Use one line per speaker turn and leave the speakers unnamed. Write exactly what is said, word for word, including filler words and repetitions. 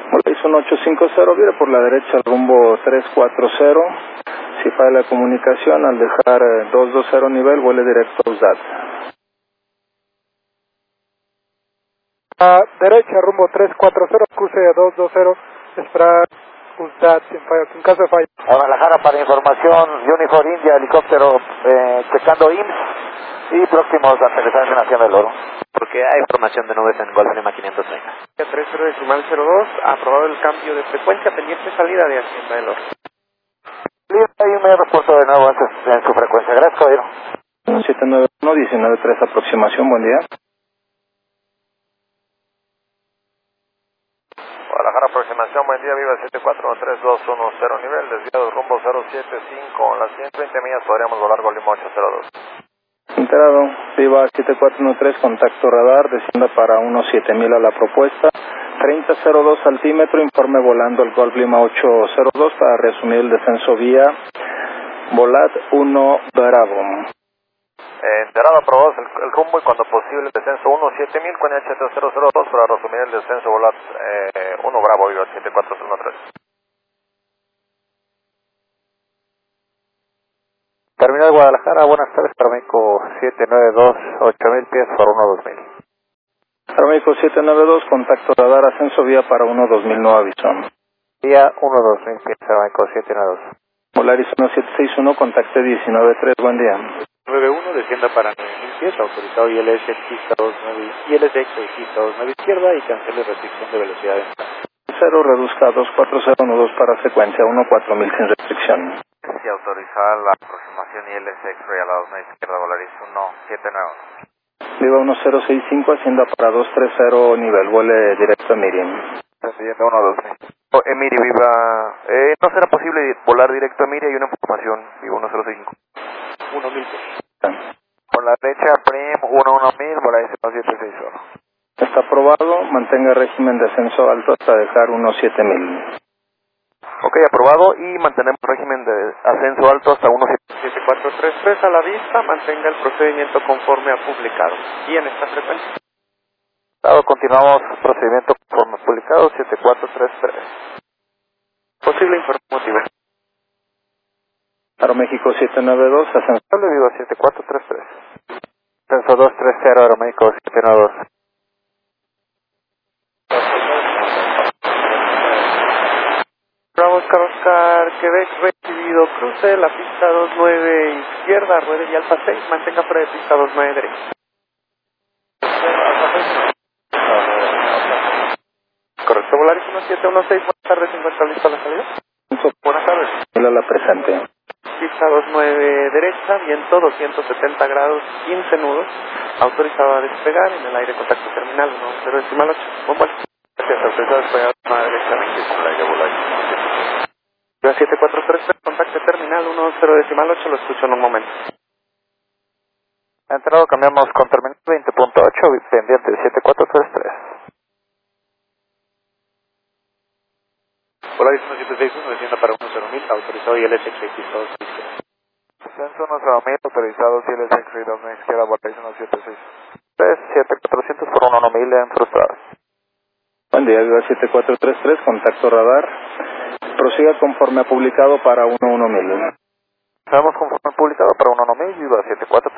Volaris uno ocho cinco cero, vire por la derecha al rumbo tres cuatro cero. Si falla la comunicación, al dejar eh, dos dos cero nivel, vuele directo a U S D A T.
A derecha, rumbo tres cuatro cero, cruce a dos dos cero, esperar U S D A T en, falla, en caso de falla.
Guadalajara para información, Unifor India, helicóptero eh, checando I M S S y próximos a aterrizar en Nación del Oro.
Porque hay formación de nubes en Golf Lima quinientos treinta.
tres cero decimal cero dos, aprobado el cambio de frecuencia, pendiente salida de Hacienda del Oro.
Ahí me reporto de nuevo en, en su frecuencia. Gracias, caballero.
siete nueve uno, diecinueve tres aproximación, buen día.
Guadalajara, aproximación, buen día, viva siete cuatro uno tres dos uno cero, nivel desviado rumbo cero siete cinco, en las ciento veinte millas podríamos volar Golf Lima ocho cero dos.
Enterado, viva siete cuatro uno tres, contacto radar, descienda para unos siete mil a la propuesta, treinta cero dos altímetro, informe volando el Golf Lima ocho cero dos para resumir el descenso vía Volat uno Bravo.
Eh, enterado, aprobados el, el rumbo y cuando posible el descenso uno siete mil con H T cero cero dos para resumir el descenso Volat eh, uno Bravo, viva siete cuatro uno tres.
Terminal Guadalajara, buenas tardes, para México siete nueve dos, ocho mil pies por uno dos mil.
Para México siete nueve dos, contacto radar, ascenso vía para uno dos mil, no aviso.
Vía uno dos mil pies, para México siete nueve dos.
Volaris uno siete seis uno, contacte diecinueve tres, buen día.
nueve uno, descienda para nueve mil pies, autorizado I L S pista dos nueve, I L S X pista dos nueve izquierda y cancele restricción de velocidad de entrada.
cero, reduzca a dos cuatro cero uno dos para secuencia uno cuatro mil sin restricción.
Y autorizada la aproximación I L S X-ray a la dos nueve izquierda, Volaris uno siete nueve uno.
Viva uno cero seis cinco, hacienda para dos tres cero, nivel, vuele directo a Miriam.
Siguiente uno dos mil. Oh, Emiri, viva. Eh, no será posible volar directo a Emiri, hay una información, viva uno cero seis cinco.
uno mil pies.
Por la derecha, Prim uno uno mil, Volaris uno siete seis uno.
Está aprobado, mantenga régimen de ascenso alto hasta dejar unos siete mil.
Ok, aprobado y mantenemos régimen de ascenso alto hasta uno
siete cuatro tres tres a la vista, mantenga el procedimiento conforme a publicado. Y en esta frecuencia.
Dado, continuamos procedimiento conforme publicado siete cuatro tres tres.
Posible informativa.
Aeroméxico siete nueve dos, ascenso.
Le digo siete cuatro tres tres. Ascenso dos tres cero, Aeroméxico siete nueve dos.
Bravo Oscar Oscar, Quebec recibido, cruce la pista dos nueve izquierda, ruede y alfa seis, mantenga fuera de pista dos nueve derecha. Correcto, Volaris uno siete uno seis, buenas tardes, ¿se encuentra lista la salida? Buenas tardes.
Hola, la presente.
Pista dos nueve derecha, viento doscientos setenta grados, quince nudos, autorizado a despegar, en el aire contacto terminal, uno cero decimal ocho, buen vuelo. Gracias, autorizado a despegar a derechamente, con el aire Volaris. siete cuatro tres tres, contacto terminal, uno cero decimal ocho, lo escucho en un momento.
Entrado, cambiamos con terminal veinte punto ocho, pendiente siete cuatro tres tres.
Volaris uno siete seis uno, descienda para uno cero mil, autorizado I L S X pista dos izquierda.
Ascenso uno cero mil, autorizado I L S X-ray dos nueve izquierda, Volaris uno siete seis tres, siete cuatrocientos por uno mil en frustrados.
Buen día, viva siete cuatro tres tres, contacto radar. Prosiga conforme ha publicado para uno uno mil.
Estamos conforme publicado para uno mil, viva siete cuatro